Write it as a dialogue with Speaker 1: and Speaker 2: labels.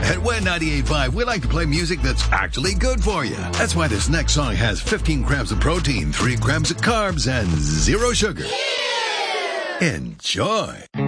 Speaker 1: At Win 98.5, we like to play music that's actually good for you. That's why this next song has 15 grams of protein, 3 grams of carbs, and 0 sugar. Yeah! Enjoy.